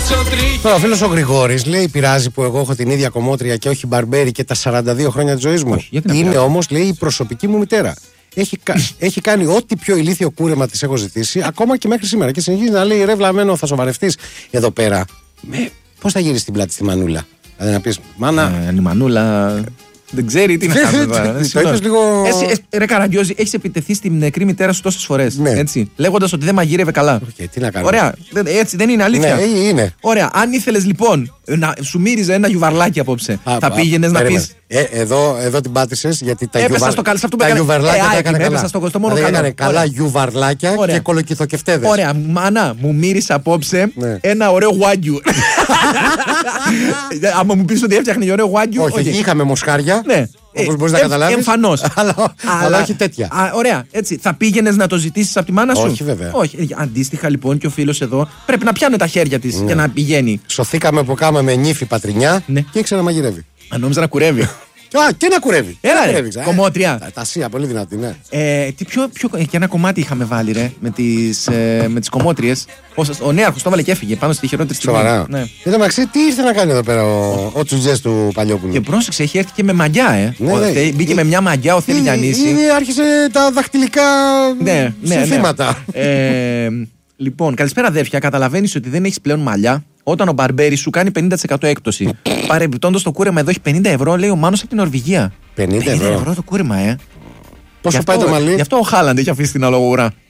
Τώρα ο φίλος ο Γρηγόρης λέει: πειράζει που εγώ έχω την ίδια κομμότρια και όχι μπαρμπέρι και τα 42 χρόνια της ζωής μου? Όχι, είναι όμως, λέει, η προσωπική μου μητέρα. Έχει κάνει ό,τι πιο ηλίθιο κούρεμα της έχω ζητήσει, ακόμα και μέχρι σήμερα. Και συνεχίζει να λέει: ρε βλαμμένο, θα σοβαρευτείς εδώ πέρα. Πώς θα γυρίσεις την πλάτη στη Μανούλα? Δηλαδή να πεις: μάνα. Η Μανούλα. Δεν ξέρει τι να κάνει. Το είπες λίγο. Ρε Καραγκιόζη, έχεις επιτεθεί στην νεκρή μητέρα σου τόσες φορές. Ναι. Λέγοντας ότι δεν μαγείρευε καλά. Τι να κάνω. Ωραία. Έτσι δεν είναι αλήθεια. Ναι, είναι. Ωραία. Αν ήθελες λοιπόν να σου μύριζε ένα γιουβαρλάκι απόψε, θα πήγαινες να πεις. Εδώ την πάτησες γιατί τα γιουβαρλάκια τα έκανε καλά. Έκανε καλά γιουβαρλάκια και κολοκυθοκευτέδες. Ωραία. Μάνα, μου μύρισε απόψε ένα ωραίο γουάγιου. Άμα μου πεις ότι έφτιαχνε ωραίο γουάγιου. Όχι, είχαμε μοσχάρια. Ναι. Όπως μπορείς να καταλάβεις. Εμφανώς. Αλλά όχι τέτοια. Ωραία. Έτσι. Θα πήγαινες να το ζητήσεις από τη μάνα σου? Όχι, βέβαια. Όχι. Αντίστοιχα λοιπόν και ο φίλος εδώ πρέπει να πιάνει τα χέρια της για να πηγαίνει. Σωθήκαμε που κάμαμε νύφη πατρινιά και ήξερα να μαγειρεύει. Αν νόμιζα να κουρεύει. Και να κουρεύει. Έλα ρε, κομμότρια. Τα ασία, πολύ δυνατή, ναι. Και ένα κομμάτι είχαμε βάλει ρε, με τις κομμότριες. Ο νέαρχος το έβαλε και έφυγε πάνω στη χειρότερη στιγμή. Σοβαρά. Ναι. Εν τω τι ήρθε να κάνει εδώ πέρα ο Τσουτζές του Παλιόπουλου? Και πρόσεξε, έχει έρθει και με μαγιά, Μπήκε με μια μαγιά ο Θέλει Γιαννήση. Ήδη άρχισε τα δαχτυλικά συνθήματα. Λοιπόν, καλησπέρα αδέρφια. Καταλαβαίνεις ότι δεν έχεις πλέον μαλλιά όταν ο μπαρμπέρι σου κάνει 50% έκπτωση. Παρεμπιπτόντως το κούρεμα εδώ έχει 50 ευρώ, λέει ο Μάνος από την Νορβηγία. 50 ευρώ το κούρεμα, Πόσο πάει το μαλλί? Γι' αυτό ο Χάλαντ έχει αφήσει την αλογογουρά.